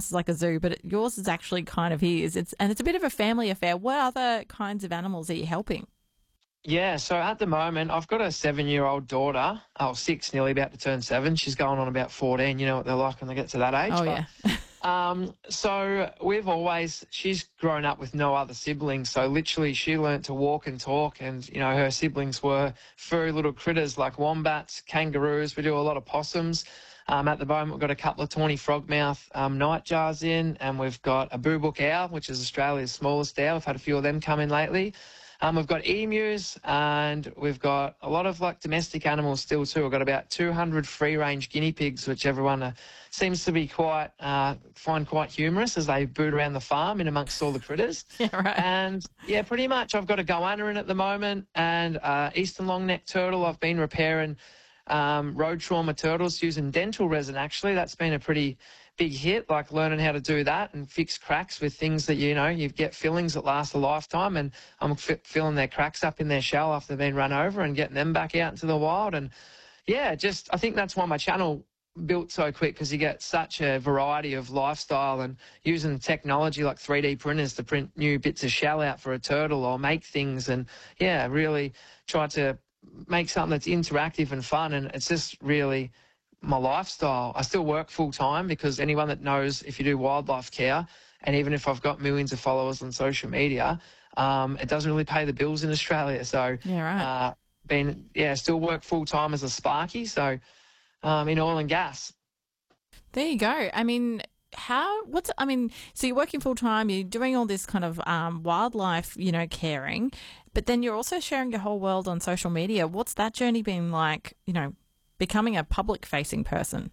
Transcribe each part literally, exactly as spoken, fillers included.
house is like a zoo, but yours is actually kind of is. It's and it's a bit of a family affair. What other kinds of animals are you helping? Yeah, so at the moment, I've got a seven-year-old daughter, oh, six, nearly about to turn seven. She's going on about fourteen. You know what they're like when they get to that age. Oh, But, yeah. um, so we've always, she's grown up with no other siblings. So literally she learnt to walk and talk, and, you know, her siblings were furry little critters like wombats, kangaroos. We do a lot of possums. Um, at the moment, we've got a couple of tawny frogmouth um, nightjars in, and we've got a boobook owl, which is Australia's smallest owl. We've had a few of them come in lately. Um, we've got emus, and we've got a lot of like domestic animals still too. We've got about two hundred free-range guinea pigs, which everyone uh, seems to be quite uh, find quite humorous as they boot around the farm in amongst all the critters. Yeah, right. And yeah, pretty much. I've got a goanna in at the moment, and uh, eastern long-necked turtle. I've been repairing um, road trauma turtles using dental resin. Actually, that's been a pretty big hit, like learning how to do that and fix cracks with things that, you know, you get fillings that last a lifetime, and I'm f- filling their cracks up in their shell after they've been run over and getting them back out into the wild. And yeah, just I think that's why my channel built so quick, because you get such a variety of lifestyle and using technology like three D printers to print new bits of shell out for a turtle or make things, and yeah, really try to make something that's interactive and fun. And it's just really my lifestyle. I still work full time, because anyone that knows, if you do wildlife care, and even if I've got millions of followers on social media, um, it doesn't really pay the bills in Australia. So, Yeah, right. uh, been yeah, still work full time as a sparky. So, um, in oil and gas. There you go. I mean, how, what's, I mean, so you're working full time, you're doing all this kind of um, wildlife, you know, caring, but then you're also sharing your whole world on social media. What's that journey been like, you know, becoming a public facing person?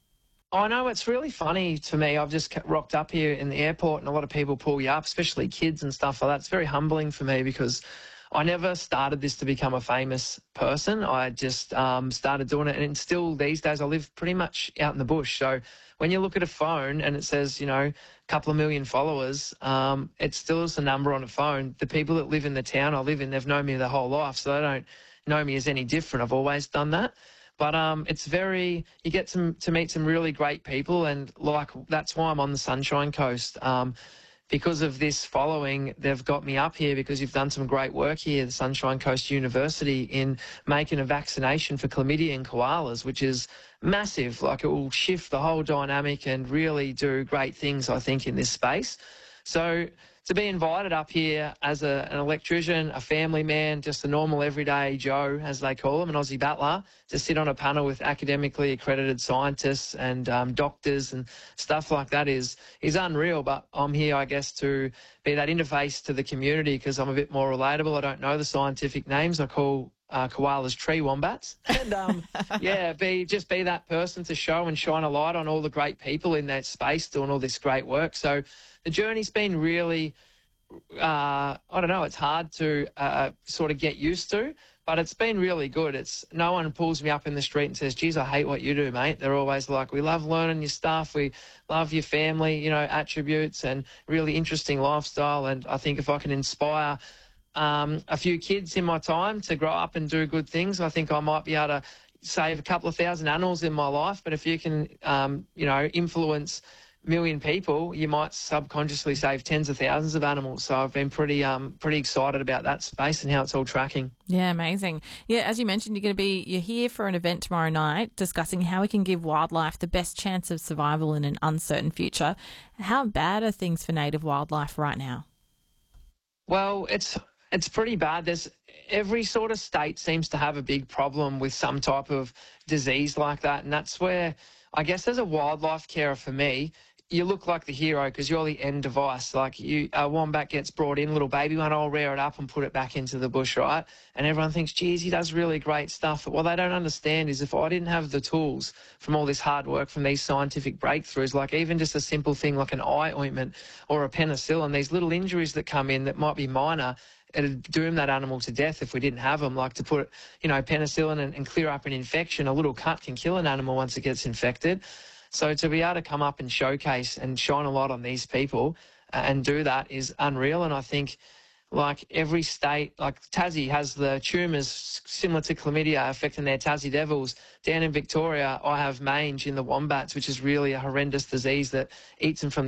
I know, it's really funny to me. I've just rocked up here in the airport and a lot of people pull you up, especially kids and stuff like that. It's very humbling for me, because I never started this to become a famous person. I just um, started doing it, and still these days I live pretty much out in the bush. So when you look at a phone and it says, you know, a couple of million followers, um, it still is a number on a phone. The people that live in the town I live in, they've known me their whole life, so they don't know me as any different. I've always done that. But um, it's very, you get to, to meet some really great people, and like that's why I'm on the Sunshine Coast. Um, because of this following, they've got me up here because you've done some great work here, the Sunshine Coast University, in making a vaccination for chlamydia in koalas, which is massive. Like, it will shift the whole dynamic and really do great things, I think, in this space. So to be invited up here as a, an electrician, a family man, just a normal everyday Joe, as they call him, an Aussie battler, to sit on a panel with academically accredited scientists and um, doctors and stuff like that is is unreal. But I'm here, I guess, to be that interface to the community, because I'm a bit more relatable. I don't know the scientific names. I call uh, koalas tree wombats. And, um, yeah, be just be that person to show and shine a light on all the great people in that space doing all this great work. So the journey's been really, uh, I don't know, it's hard to uh, sort of get used to, but it's been really good. It's no one pulls me up in the street and says, geez, I hate what you do, mate. They're always like, we love learning your stuff. We love your family, you know, attributes and really interesting lifestyle. And I think if I can inspire um, a few kids in my time to grow up and do good things, I think I might be able to save a couple of thousand animals in my life. But if you can, um, you know, influence million people, you might subconsciously save tens of thousands of animals. So I've been pretty um pretty excited about that space and how it's all tracking. Yeah, amazing. Yeah, as you mentioned, you're going to be you're here for an event tomorrow night discussing how we can give wildlife the best chance of survival in an uncertain future. How bad are things for native wildlife right now? Well, it's it's pretty bad. There's every sort of state seems to have a big problem with some type of disease like that, and that's where I guess as a wildlife carer for me, you look like the hero because you're the end device. Like, you, a wombat gets brought in, little baby one, I'll rear it up and put it back into the bush, right? And everyone thinks, geez, he does really great stuff. But what they don't understand is if I didn't have the tools from all this hard work, from these scientific breakthroughs, like even just a simple thing like an eye ointment or a penicillin, these little injuries that come in that might be minor, it'd doom that animal to death if we didn't have them. Like, to put, you know, penicillin and, and clear up an infection, a little cut can kill an animal once it gets infected. So to be able to come up and showcase and shine a light on these people uh, and do that is unreal. And I think, like, every state, like Tassie has the tumours similar to chlamydia affecting their Tassie Devils. Down in Victoria, I have mange in the wombats, which is really a horrendous disease that eats them from